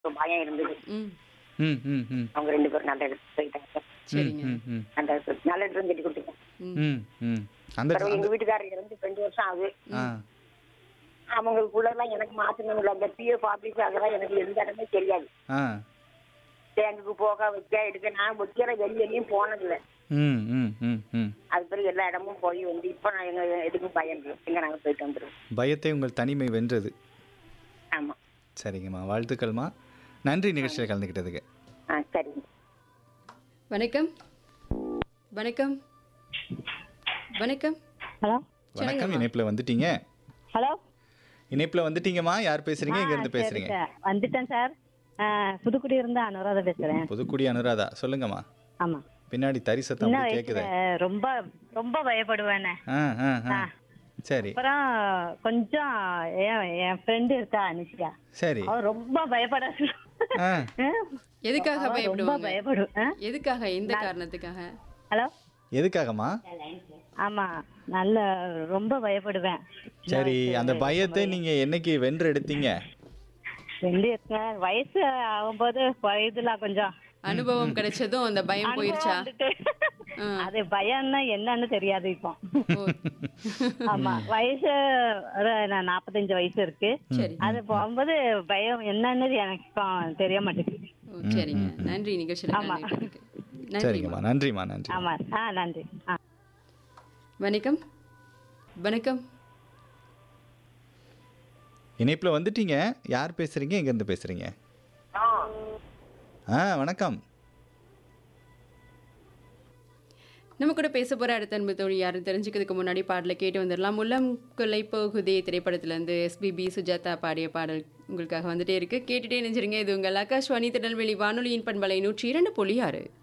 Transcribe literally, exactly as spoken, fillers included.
ஒரு பயம் இருந்தது. ம். ம், ம், ம். அவங்க ரெண்டு பேரும் நல்ல இடத்துக்கு போயிட்டாங்க. சரிங்க. ம், ம், நல்ல இடத்துக்கு நல்ல இடத்துல கட்டி கொடுத்துட்டேன். ம். ம், ம். அந்த அப்புறம் எங்க அந்த வீட்டுக்காரர் இறந்து ரெண்டு வருஷம் ஆகுது. ஆ. அவங்களுக்குள்ளலாம் எனக்கு மாற்றணும் இல்லை. அந்த பிஎஃப் ஆஃபீஸ் அதெல்லாம் எனக்கு எந்த இடமே தெரியாது. ஆ. பேங்குக்கு போக வைக்க எடுக்க நான் வைக்கிற வெளியிலையும் போனதில்லை. ம், ம், ம், ம். அது பிறகு எல்லா இடமும் போய் வந்து இப்போ நான் எங்க எதுக்கும் பயம் இல்லை. எங்க நாங்கள் போயிட்டு வந்துடுவோம். பயத்தை உங்கள் தனிமை வென்றது. ஆமாம். சரிங்கம்மா, வாழ்த்துக்கள்மா. நன்றி நிகழ்ச்சியில் கலந்துக்கிட்டதுக்கு. ஆ சரிங்க. வணக்கம். வணக்கம். வணக்கம். ஹலோ வணக்கம், இணைப்பில் வந்துட்டீங்க. ஹலோ இணைப்பில் வந்துட்டீங்கம்மா. யார் பேசுறீங்க? எங்கேருந்து பேசுறீங்க? சார் வந்துட்டேன் சார். ஆ, புதுக்குடி இருந்து அனுராதா பேசுறேன். புதுக்குடி அனுராதா, சொல்லுங்கம்மா. ஆமா. பின்னாடி தறி சத்தம் சின்ன அப்படி வயசுல கேட்குது. ரொம்ப ரொம்ப பயப்படுவேனே. ஆ ஆ ஆ. ஆ. சரி அப்புறம் கொஞ்சம் என் என் ஃப்ரெண்டு இருக்கா அனுஷியா, சரி. அவ ரொம்ப பயப்பட. ஆ. எதுக்காக அவ ரொம்ப பயப்படுவாங்க? பயப்படும். ஆ? எதுக்காக? எந்த காரணத்துக்காக? ஹலோ எதுக்காகம்மா? ஆமா, நல்ல ரொம்ப பயப்படுவேன். சரி, அந்த பயத்தை நீங்க என்னைக்கு வென்று எடுத்தீங்க? ரெண்டு வயசு ஆகும்போது வயதுல கொஞ்சம் அனுபவம் கிடைச்சதும் அந்த பயம் போயிருச்சா? அனுபவம் வந்துட்டு. ஆ. அது பயம்னா என்னன்னு தெரியாது இப்போ. ஓ. ஆமா, வயசு ஒரு நா- நாப்பத்தஞ்சு வயசு இருக்கு. சரி. அது போகும்போது பயம் என்னன்னு எனக்கு இப்போ தெரிய மாட்டேங்குது. ஓ, சரிங்க. நன்றி நிகழ்ச்சியில் ஆமா. கலந்துக்கிட்டதுக்கு. நன்றிம்மா. சரிங்கம்மா, நன்றிம்மா, நன்றி. ஆமா. ஆ நன்றி. ஆ வணக்கம். வணக்கம். இணைப்பில் வந்துட்டீங்க. யார் பேசுறீங்க? எங்கேருந்து பேசுறீங்க? ஆ, வணக்கம். நம்ம கூட பேச போற அடுத்த அன்பு தோழி யாரும் தெரிஞ்சுக்கிறதுக்கு முன்னாடி பாடலை கேட்டு வந்துடலாம். முல்லம் கொல்லை போகுதே திரைப்படத்திலிருந்து எஸ்பிபி சுஜாதா பாடிய பாடல் உங்களுக்காக வந்துட்டே இருக்கு. கேட்டுட்டே நினைச்சிருங்க. இது உங்கள் ஆகாஷ்வாணி திருநெல்வேலி வானொலியின் பண்பலை நூற்றி இரண்டு புள்ளி ஆறு.